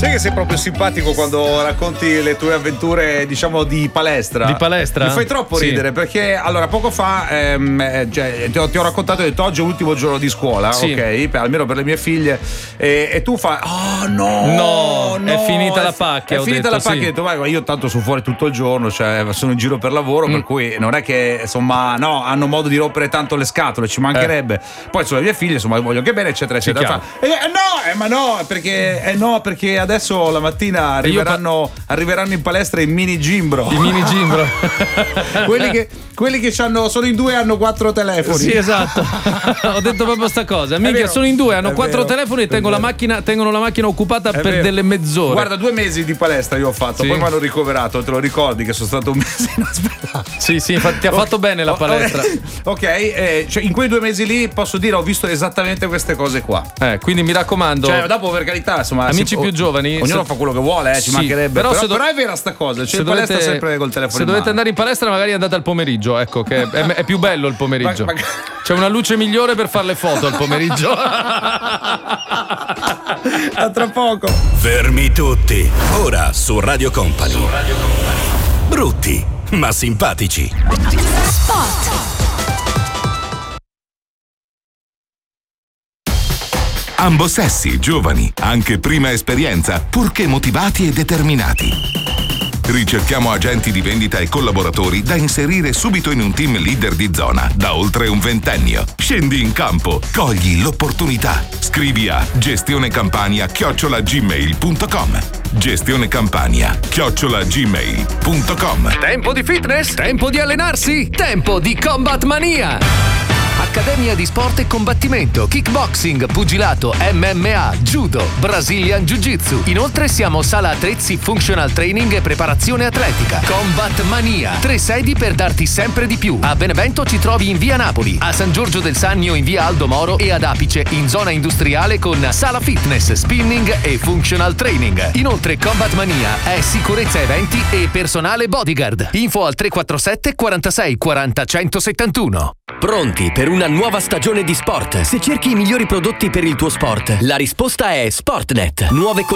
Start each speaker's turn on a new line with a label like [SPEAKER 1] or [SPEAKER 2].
[SPEAKER 1] Sai che sei proprio simpatico quando racconti le tue avventure, diciamo, di palestra.
[SPEAKER 2] Di palestra?
[SPEAKER 1] Mi fai troppo ridere perché, allora, poco fa ti ho raccontato, ho detto oggi è l'ultimo giorno di scuola, ok? Almeno per le mie figlie. E tu fai, oh no,
[SPEAKER 2] è finita la pacchia.
[SPEAKER 1] È finita la pacchia. Ho detto, vai, io tanto sono fuori tutto il giorno, cioè sono in giro per lavoro, per cui non è che, insomma, no, hanno modo di rompere tanto le scatole, ci mancherebbe. Poi sono le mie figlie, insomma, voglio che bene, eccetera, eccetera. Perché adesso la mattina arriveranno in palestra i mini gimbro.
[SPEAKER 2] I mini gimbro.
[SPEAKER 1] quelli che sono in due e hanno 4 telefoni.
[SPEAKER 2] Sì, esatto. Ho detto proprio sta cosa. Minchia, sono in due, hanno 4 telefoni e tengono la macchina occupata per delle mezz'ore.
[SPEAKER 1] Guarda, 2 mesi di palestra io ho fatto, poi mi hanno ricoverato, te lo ricordi che sono stato un mese in ospedale?
[SPEAKER 2] Sì, infatti ti ha fatto bene la palestra.
[SPEAKER 1] Ok, cioè in quei 2 mesi lì posso dire ho visto esattamente queste cose qua.
[SPEAKER 2] Quindi mi raccomando.
[SPEAKER 1] Cioè, dopo, per carità, insomma,
[SPEAKER 2] amici più giovani,
[SPEAKER 1] ognuno fa quello che vuole, ci mancherebbe. Però è vera sta cosa. Cioè, in palestra sempre col telefono.
[SPEAKER 2] Se dovete andare in palestra, magari andate al pomeriggio, ecco, che è più bello il pomeriggio. C'è una luce migliore per fare le foto al pomeriggio.
[SPEAKER 1] A tra poco.
[SPEAKER 3] Fermi tutti. Ora su Radio Company. Brutti, ma simpatici.
[SPEAKER 4] Spot.
[SPEAKER 5] Ambosessi, giovani, anche prima esperienza, purché motivati e determinati. Ricerchiamo agenti di vendita e collaboratori da inserire subito in un team leader di zona da oltre un 20ennio. Scendi in campo, cogli l'opportunità. Scrivi a gestionecampania@gmail.com. gestionecampania@gmail.com.
[SPEAKER 6] Tempo di fitness? Tempo di allenarsi? Tempo di Combat Mania! Accademia di sport e combattimento, kickboxing, pugilato, MMA, judo, Brazilian Jiu-Jitsu. Inoltre siamo sala attrezzi, functional training e preparazione atletica. Combat Mania. 3 sedi per darti sempre di più. A Benevento ci trovi in via Napoli, a San Giorgio del Sannio in via Aldo Moro e ad Apice in zona industriale con sala fitness, spinning e functional training. Inoltre Combat Mania è sicurezza eventi e personale bodyguard. Info al 347 46 40 171.
[SPEAKER 7] Pronti per una nuova stagione di sport? Se cerchi i migliori prodotti per il tuo sport, la risposta è Sportnet. Nuove